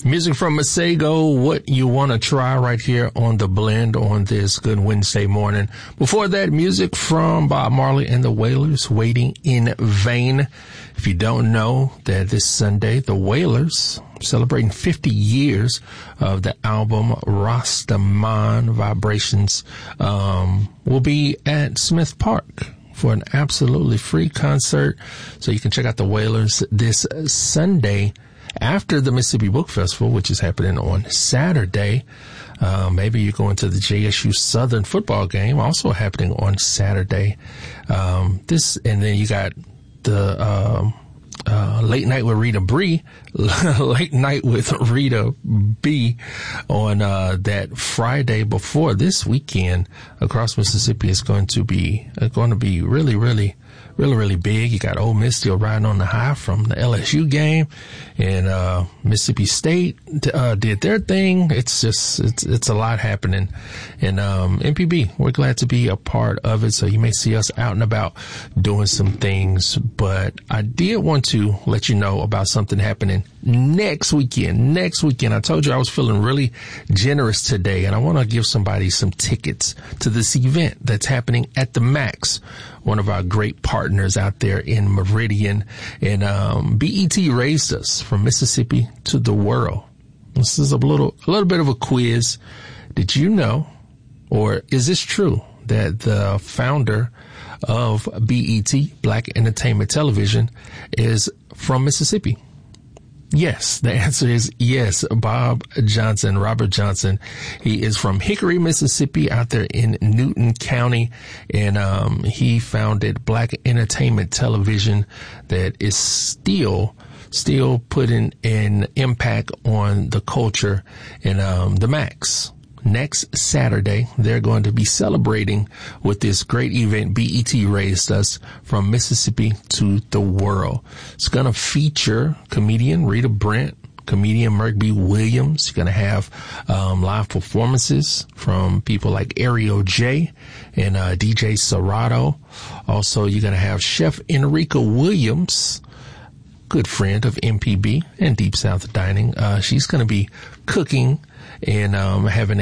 Music from Masego, What You Want to Try, right here on The Blend on this good Wednesday morning. Before that, music from Bob Marley and the Wailers, Waiting in Vain. If you don't know that this Sunday, the Wailers celebrating 50 years of the album Rastaman Vibrations will be at Smith Park for an absolutely free concert. So you can check out the Wailers this Sunday after the Mississippi Book Festival, which is happening on Saturday. Maybe you're going to the JSU Southern football game, also happening on Saturday. And then you got the Late Night with Rita B, Late Night with Rita B on that Friday before this weekend across Mississippi. Is going to be really big. You got Ole Miss still riding on the high from the LSU game, and Mississippi State did their thing. It's a lot happening, and MPB, we're glad to be a part of it. So you may see us out and about doing some things, but I did want to let you know about something happening next weekend. I told you I was feeling really generous today, and I want to give somebody some tickets to this event that's happening at the Max, one of our great partners out there in Meridian. And BET raised us from Mississippi to the world. This is a little bit of a quiz. Did you know, or is this true, that the founder of BET, Black Entertainment Television, is from Mississippi? Yes, the answer is yes. Bob Johnson, Robert Johnson, he is from Hickory, Mississippi, out there in Newton County, and he founded Black Entertainment Television that is still putting an impact on the culture. And the Max, next Saturday, they're going to be celebrating with this great event, BET Raised Us from Mississippi to the World. It's going to feature comedian Rita Brent, comedian Merk B. Williams. You're going to have live performances from people like Ariel J. and DJ Serato. Also, you're going to have Chef Enrica Williams, good friend of MPB and Deep South Dining. She's going to be cooking and having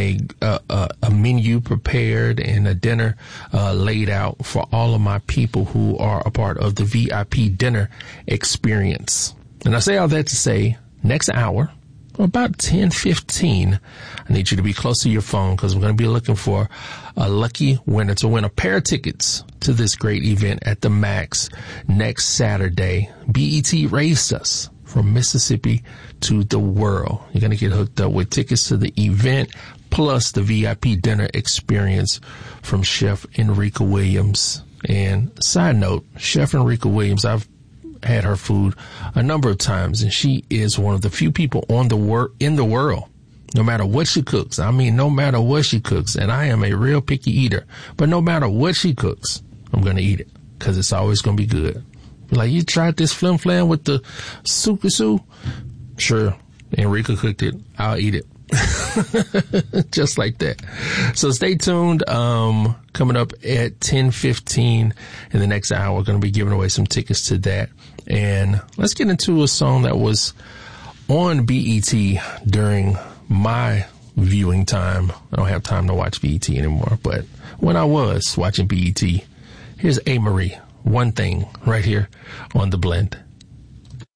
a menu prepared and a dinner laid out for all of my people who are a part of the VIP dinner experience. And I say all that to say, next hour, about 10:15, I need you to be close to your phone, because we're going to be looking for a lucky winner to win a pair of tickets to this great event at the Max next Saturday. BET Raised Us from Mississippi to the world. You're going to get hooked up with tickets to the event, plus the VIP dinner experience from Chef Enrica Williams. And side note, Chef Enrica Williams, I've had her food a number of times, and she is one of the few people in the world, no matter what she cooks. I mean, no matter what she cooks, and I am a real picky eater, but no matter what she cooks, I'm going to eat it, because it's always going to be good. Like, you tried this flim flam with the sukasu? Sure. Enrica cooked it. I'll eat it. Just like that. So stay tuned. Coming up at 10:15 in the next hour, we're going to be giving away some tickets to that. And let's get into a song that was on BET during my viewing time. I don't have time to watch BET anymore, but when I was watching BET, here's A. Marie, One Thing, right here on The Blend.